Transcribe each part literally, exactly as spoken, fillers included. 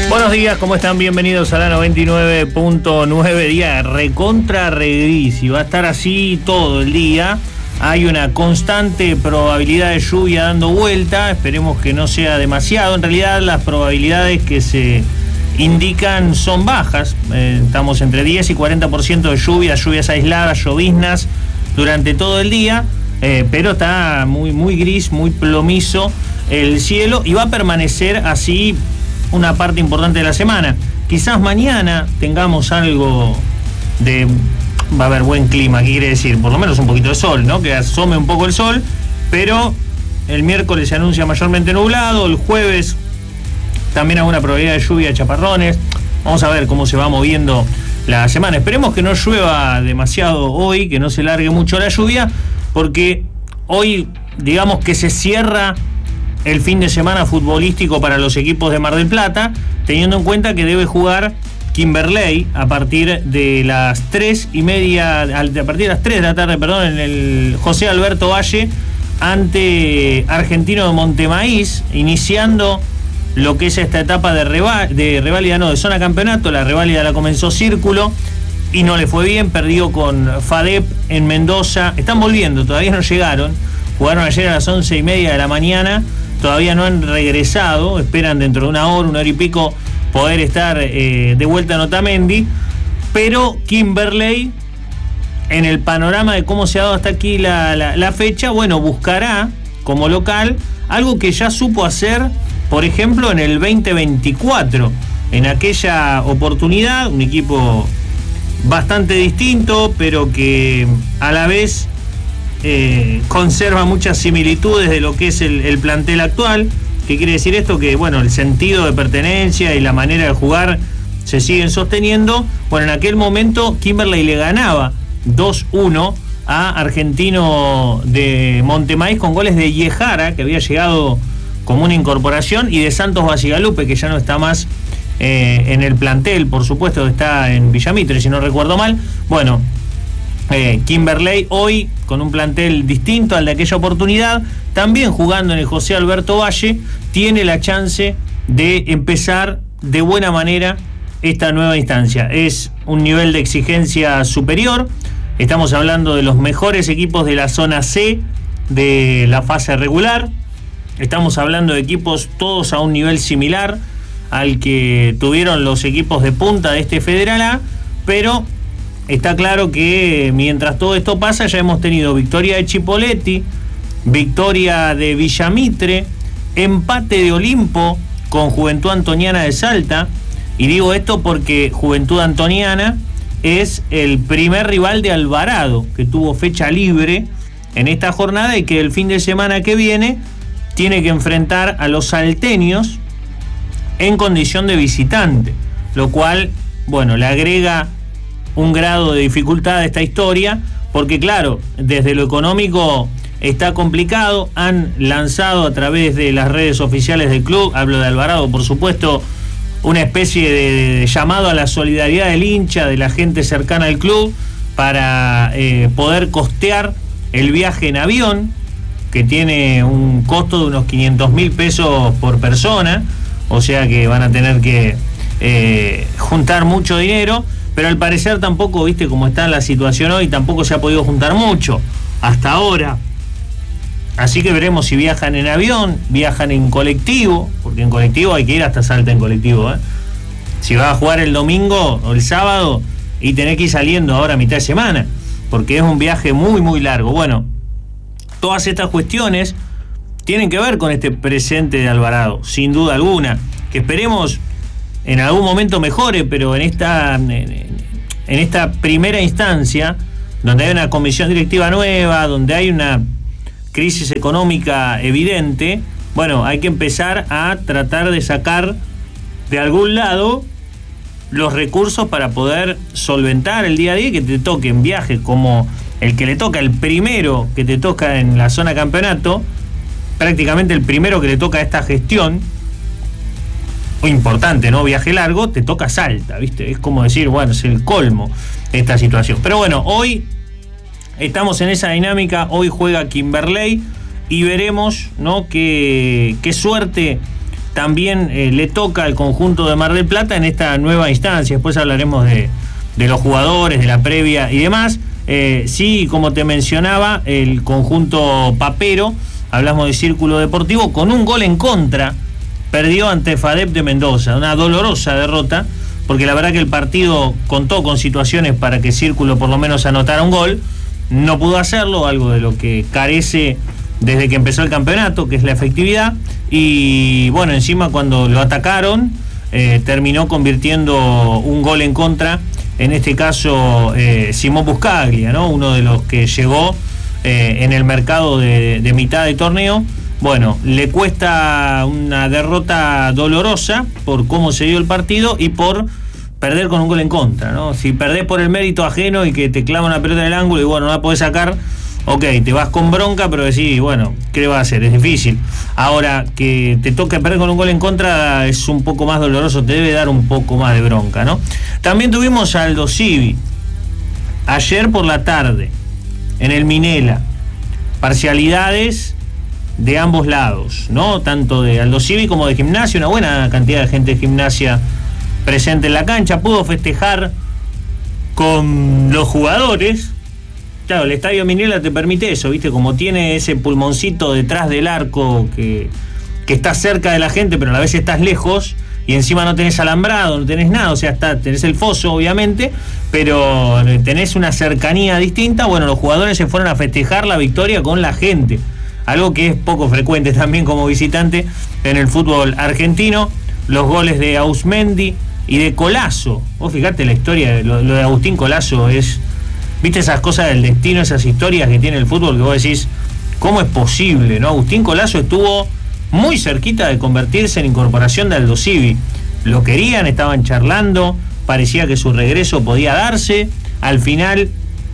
Buenos días, ¿cómo están? Bienvenidos a la noventa y nueve punto nueve, día recontra regris, y va a estar así todo el día. Hay una constante probabilidad de lluvia dando vuelta, esperemos que no sea demasiado. En realidad las probabilidades que se indican son bajas, eh, estamos entre diez y cuarenta por ciento de lluvia, lluvias aisladas, lloviznas durante todo el día, eh, pero está muy, muy gris, muy plomizo el cielo, y va a permanecer así una parte importante de la semana. Quizás mañana tengamos algo de... va a haber buen clima, ¿qué quiere decir? Por lo menos un poquito de sol, ¿no? Que asome un poco el sol, pero el miércoles se anuncia mayormente nublado, el jueves también alguna probabilidad de lluvia, de chaparrones. Vamos a ver cómo se va moviendo la semana. Esperemos que no llueva demasiado hoy, que no se largue mucho la lluvia, porque hoy, digamos que se cierra el fin de semana futbolístico para los equipos de Mar del Plata, teniendo en cuenta que debe jugar Kimberley a partir de las tres y media, a partir de las tres de la tarde, perdón, en el José Alberto Valle, ante Argentino de Montemaíz, iniciando lo que es esta etapa de, reva, de reválida, no, de zona campeonato. La reválida la comenzó Círculo y no le fue bien, perdió con FADEP en Mendoza. Están volviendo, todavía no llegaron, jugaron ayer a las once y media de la mañana, todavía no han regresado, esperan dentro de una hora, una hora y pico, poder estar eh, de vuelta en Otamendi. Pero Kimberley, en el panorama de cómo se ha dado hasta aquí la, la, la fecha, bueno, buscará como local algo que ya supo hacer, por ejemplo, en el veinte veinticuatro. En aquella oportunidad, un equipo bastante distinto, pero que a la vez eh, conserva muchas similitudes de lo que es el, el plantel actual. ¿Qué quiere decir esto? Que, bueno, el sentido de pertenencia y la manera de jugar se siguen sosteniendo. Bueno, en aquel momento Kimberley le ganaba dos uno a Argentino de Montemaíz con goles de Yejara, que había llegado como una incorporación, y de Santos Bacigalupe, que ya no está más eh, en el plantel, por supuesto, está en Villamitre, si no recuerdo mal. Bueno, eh, Kimberley hoy con un plantel distinto al de aquella oportunidad, también jugando en el José Alberto Valle, tiene la chance de empezar de buena manera esta nueva instancia. Es un nivel de exigencia superior, estamos hablando de los mejores equipos de la zona C de la fase regular, estamos hablando de equipos todos a un nivel similar al que tuvieron los equipos de punta de este Federal A, pero está claro que mientras todo esto pasa ya hemos tenido victoria de Chipoleti, victoria de Villamitre, empate de Olimpo con Juventud Antoniana de Salta, y digo esto porque Juventud Antoniana es el primer rival de Alvarado, que tuvo fecha libre en esta jornada y que el fin de semana que viene tiene que enfrentar a los salteños en condición de visitante, lo cual, bueno, le agrega un grado de dificultad a esta historia, porque claro, desde lo económico está complicado. Han lanzado a través de las redes oficiales del club, hablo de Alvarado por supuesto, una especie de, de llamado a la solidaridad del hincha, de la gente cercana al club, para eh, poder costear el viaje en avión, que tiene un costo de unos quinientos mil pesos por persona, o sea que van a tener que eh, juntar mucho dinero, pero al parecer tampoco, viste cómo está la situación hoy, tampoco se ha podido juntar mucho hasta ahora. Así que veremos si viajan en avión, viajan en colectivo, porque en colectivo hay que ir hasta Salta en colectivo, ¿eh? Si va a jugar el domingo o el sábado y tenés que ir saliendo ahora a mitad de semana, porque es un viaje muy muy largo. Bueno, todas estas cuestiones tienen que ver con este presente de Alvarado, sin duda alguna, que esperemos en algún momento mejore, pero en esta, en esta primera instancia, donde hay una comisión directiva nueva, donde hay una crisis económica evidente, bueno, hay que empezar a tratar de sacar de algún lado los recursos para poder solventar el día a día, que te toque en viajes como el que le toca, el primero que te toca en la zona campeonato, prácticamente el primero que le toca a esta gestión, importante, ¿no? Viaje largo, te toca Salta, ¿viste? Es como decir, bueno, es el colmo esta situación. Pero bueno, hoy estamos en esa dinámica, hoy juega Kimberley y veremos, ¿no?, qué, qué suerte también eh, le toca al conjunto de Mar del Plata en esta nueva instancia. Después hablaremos de, de los jugadores, de la previa y demás. Eh, sí, como te mencionaba, el conjunto papero, hablamos de Círculo Deportivo, con un gol en contra, perdió ante FADEP de Mendoza, una dolorosa derrota, porque la verdad que el partido contó con situaciones para que Círculo por lo menos anotara un gol, no pudo hacerlo, algo de lo que carece desde que empezó el campeonato, que es la efectividad, y bueno, encima cuando lo atacaron, eh, terminó convirtiendo un gol en contra, en este caso eh, Simón Buscaglia, ¿no? Uno de los que llegó eh, en el mercado de, de mitad de torneo. Bueno, le cuesta una derrota dolorosa por cómo se dio el partido y por perder con un gol en contra, ¿no? Si perdés por el mérito ajeno y que te clava una pelota en el ángulo y bueno, no la podés sacar, ok, te vas con bronca, pero decís, bueno, ¿qué le va a hacer? Es difícil. Ahora, que te toque perder con un gol en contra es un poco más doloroso, te debe dar un poco más de bronca, ¿no? También tuvimos a Aldo Civi ayer por la tarde en el Minela. Parcialidades de ambos lados, ¿no? Tanto de Aldo Civi como de Gimnasia, una buena cantidad de gente de Gimnasia presente en la cancha. Pudo festejar con los jugadores. Claro, el Estadio Minela te permite eso, ¿viste? Como tiene ese pulmoncito detrás del arco que, que está cerca de la gente, pero a la vez estás lejos y encima no tenés alambrado, no tenés nada, o sea, está, tenés el foso, obviamente, pero tenés una cercanía distinta. Bueno, los jugadores se fueron a festejar la victoria con la gente, algo que es poco frecuente también como visitante en el fútbol argentino. Los goles de Ausmendi y de Colazo, vos fijate la historia, lo, lo de Agustín Colazo es... ¿Viste esas cosas del destino, esas historias que tiene el fútbol que vos decís, ¿cómo es posible, no? Agustín Colazo estuvo muy cerquita de convertirse en incorporación de Aldo Civi. Lo querían, estaban charlando, parecía que su regreso podía darse. Al final,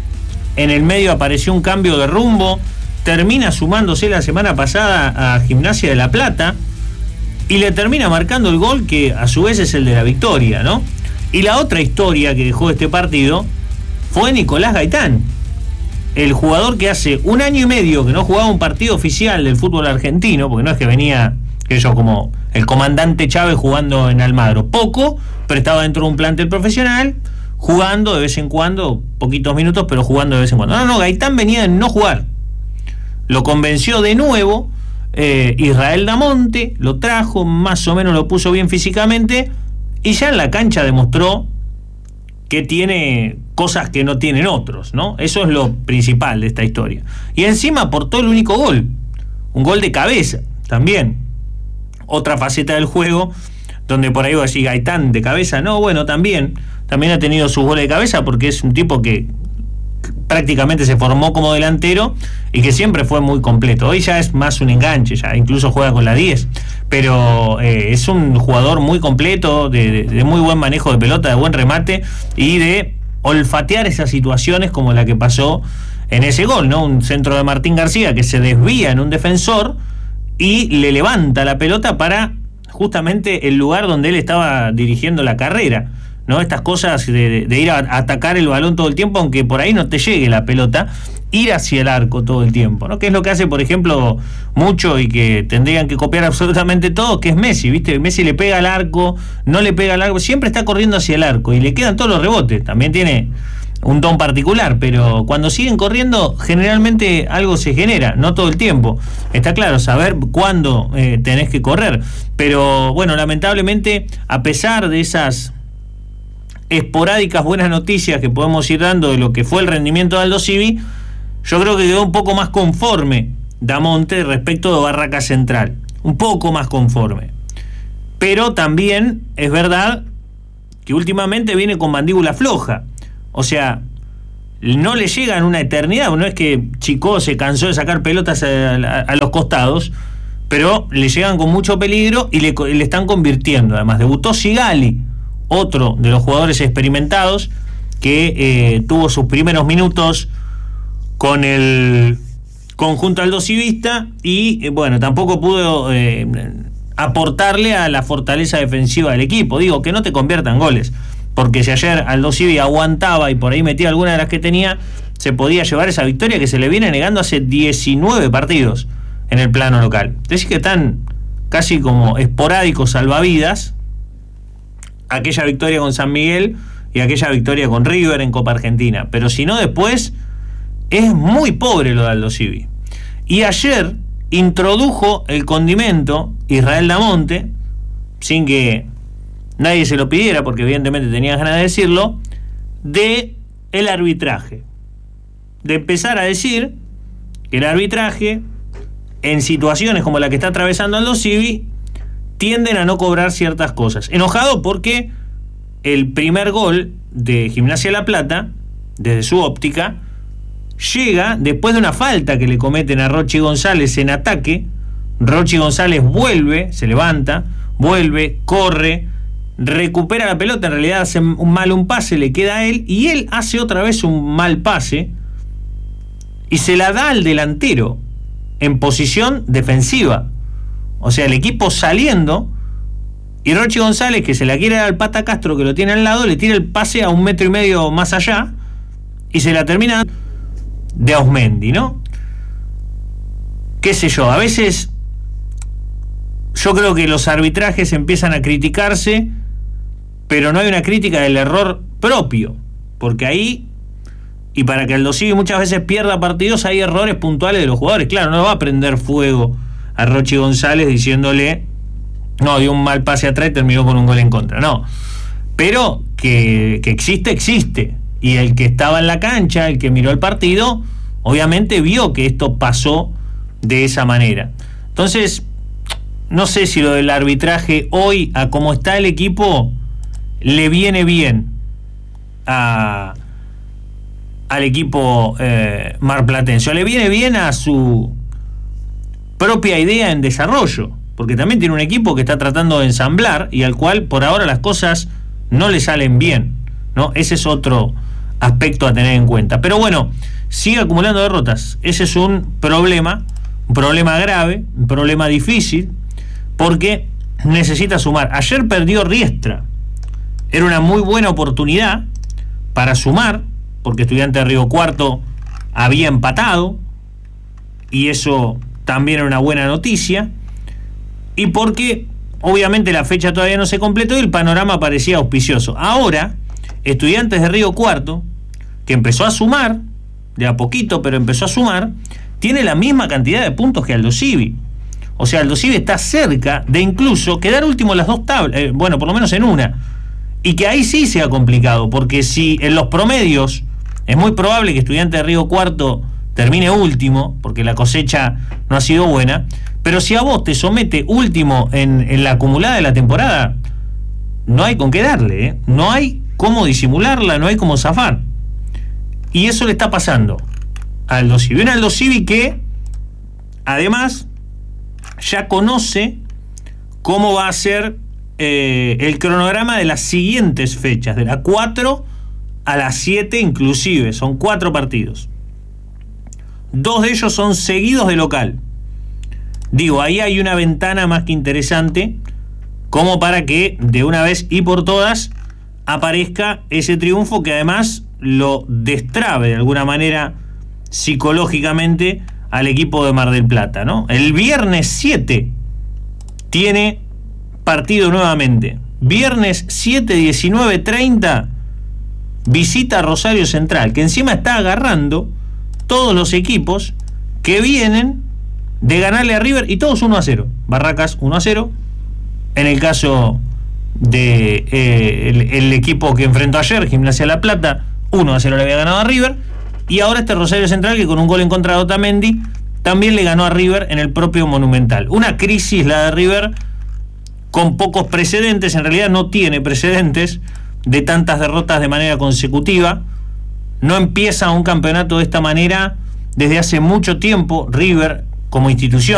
en el medio apareció un cambio de rumbo. Termina sumándose la semana pasada a Gimnasia de La Plata y le termina marcando el gol que a su vez es el de la victoria, ¿no? Y la otra historia que dejó este partido fue Nicolás Gaitán, el jugador que hace un año y medio que no jugaba un partido oficial del fútbol argentino, porque no es que venía, que yo como el comandante Chávez jugando en Almagro, poco, pero estaba dentro de un plantel profesional, jugando de vez en cuando, poquitos minutos, pero jugando de vez en cuando. No, no, Gaitán venía de no jugar. Lo convenció de nuevo eh, Israel Damonte, lo trajo, más o menos lo puso bien físicamente, y ya en la cancha demostró que tiene cosas que no tienen otros, ¿no? Eso es lo principal de esta historia. Y encima aportó el único gol, un gol de cabeza, también. Otra faceta del juego, donde por ahí va a decir Gaitán de cabeza, no, bueno, también, también ha tenido sus goles de cabeza porque es un tipo que prácticamente se formó como delantero y que siempre fue muy completo. Hoy ya es más un enganche, ya incluso juega con la diez, pero eh, es un jugador muy completo, de, de, de muy buen manejo de pelota, de buen remate y de olfatear esas situaciones como la que pasó en ese gol, ¿no? Un centro de Martín García que se desvía en un defensor y le levanta la pelota para justamente el lugar donde él estaba dirigiendo la carrera, ¿no? Estas cosas de, de, de ir a atacar el balón todo el tiempo, aunque por ahí no te llegue la pelota, ir hacia el arco todo el tiempo, ¿no? Que es lo que hace, por ejemplo, mucho y que tendrían que copiar absolutamente todo, que es Messi, ¿viste? Messi le pega al arco, no le pega al arco, siempre está corriendo hacia el arco y le quedan todos los rebotes. También tiene un don particular, pero cuando siguen corriendo, generalmente algo se genera, no todo el tiempo. Está claro, saber cuándo eh, tenés que correr. Pero bueno, lamentablemente, a pesar de esas esporádicas buenas noticias que podemos ir dando de lo que fue el rendimiento de Aldo Civi, yo creo que quedó un poco más conforme Damonte respecto de Barraca Central, un poco más conforme, pero también es verdad que últimamente viene con mandíbula floja, o sea, no le llegan una eternidad. No es que Chico se cansó de sacar pelotas a, a, a los costados, pero le llegan con mucho peligro y le, le están convirtiendo. Además debutó Sigali, otro de los jugadores experimentados que eh, tuvo sus primeros minutos con el conjunto aldocivista y eh, bueno, tampoco pudo eh, aportarle a la fortaleza defensiva del equipo. Digo, que no te conviertan goles, porque si ayer Aldo Civi aguantaba y por ahí metía alguna de las que tenía, se podía llevar esa victoria que se le viene negando hace diecinueve partidos en el plano local. Es decir, que están casi como esporádicos salvavidas, aquella victoria con San Miguel y aquella victoria con River en Copa Argentina. Pero si no, después es muy pobre lo de Aldo Civi. Y ayer introdujo el condimento Israel Damonte, sin que nadie se lo pidiera, porque evidentemente tenía ganas de decirlo, de el arbitraje. De empezar a decir que el arbitraje, en situaciones como la que está atravesando Aldo Civi, tienden a no cobrar ciertas cosas. Enojado porque el primer gol de Gimnasia La Plata, desde su óptica, llega después de una falta que le cometen a Rochi González en ataque. Rochi González vuelve, se levanta, vuelve, corre, recupera la pelota, en realidad hace un mal un pase, le queda a él, y él hace otra vez un mal pase y se la da al delantero en posición defensiva. O sea, el equipo saliendo, y Rochi González, que se la quiere dar al Pata Castro, que lo tiene al lado, le tira el pase a un metro y medio más allá y se la termina de Ausmendi, ¿no? Qué sé yo, a veces yo creo que los arbitrajes empiezan a criticarse, pero no hay una crítica del error propio, porque ahí, y para que Aldo Civi muchas veces pierda partidos, hay errores puntuales de los jugadores. Claro, no va a prender fuego a Rochi González diciéndole no, dio un mal pase atrás y terminó con un gol en contra, no, pero que, que existe, existe, y el que estaba en la cancha, el que miró el partido, obviamente vio que esto pasó de esa manera. Entonces, no sé si lo del arbitraje hoy, a cómo está el equipo, le viene bien a, al equipo eh, marplatense, o le viene bien a su propia idea en desarrollo, porque también tiene un equipo que está tratando de ensamblar y al cual por ahora las cosas no le salen bien, ¿no? Ese es otro aspecto a tener en cuenta. Pero bueno, sigue acumulando derrotas. Ese es un problema, un problema grave, un problema difícil, porque necesita sumar. Ayer perdió Riestra. Era una muy buena oportunidad para sumar, porque Estudiantes de Río Cuarto había empatado, y eso también era una buena noticia, y porque obviamente la fecha todavía no se completó y el panorama parecía auspicioso. Ahora, Estudiantes de Río Cuarto, que empezó a sumar, de a poquito, pero empezó a sumar, tiene la misma cantidad de puntos que Aldo Civi. O sea, Aldo Civi está cerca de incluso quedar último en las dos tablas, eh, bueno, por lo menos en una, y que ahí sí sea complicado, porque si en los promedios es muy probable que Estudiantes de Río Cuarto termine último, porque la cosecha no ha sido buena, pero si a vos te somete último en, en la acumulada de la temporada, no hay con qué darle, ¿eh? No hay cómo disimularla, no hay cómo zafar. Y eso le está pasando a Aldo Civi. Un Aldo Civi que, además, ya conoce cómo va a ser eh, el cronograma de las siguientes fechas, de la cuatro a la siete inclusive, son cuatro partidos. Dos de ellos son seguidos de local. Digo, ahí hay una ventana más que interesante, como para que de una vez y por todas aparezca ese triunfo que además lo destrabe de alguna manera psicológicamente al equipo de Mar del Plata, ¿no? El viernes siete tiene partido nuevamente. Viernes siete, diecinueve treinta, visita a Rosario Central, que encima está agarrando todos los equipos que vienen de ganarle a River, y todos uno a cero. Barracas uno a cero. En el caso de eh, el, el equipo que enfrentó ayer, Gimnasia La Plata, uno a cero le había ganado a River. Y ahora este Rosario Central, que con un gol en contra de Otamendi también le ganó a River en el propio Monumental. Una crisis la de River con pocos precedentes, en realidad no tiene precedentes de tantas derrotas de manera consecutiva. No empieza un campeonato de esta manera desde hace mucho tiempo River como institución.